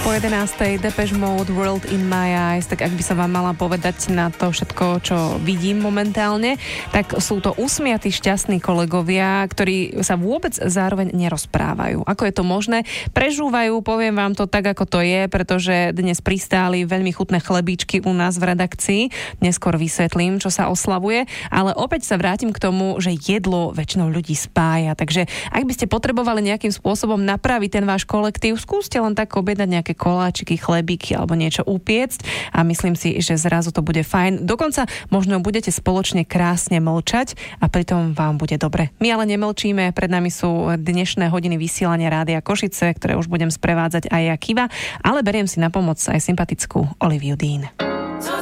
Po 11. Depeche Mode, World in My Eyes, tak ak by sa vám mala povedať na to všetko, čo vidím momentálne, tak sú to usmiatí, šťastní kolegovia, ktorí sa vôbec zároveň nerozprávajú. Ako je to možné? Prežúvajú, poviem vám to tak, ako to je, pretože dnes pristáli veľmi chutné chlebíčky u nás v redakcii. Neskôr vysvetlím, čo sa oslavuje, ale opäť sa vrátim k tomu, že jedlo väčšinou ľudí spája. Takže ak by ste potrebovali nejakým spôsobom napraviť ten váš kolektív, skúste len tak objednať nejaké koláčiky, chlebíky alebo niečo upiecť a myslím si, že zrazu to bude fajn. Dokonca možno budete spoločne krásne mlčať a pritom vám bude dobre. My ale nemlčíme, pred nami sú dnešné hodiny vysielania Rádia Košice, ktoré už budem sprevádzať aj ja, Kiva, ale beriem si na pomoc aj sympatickú Oliviu Dean.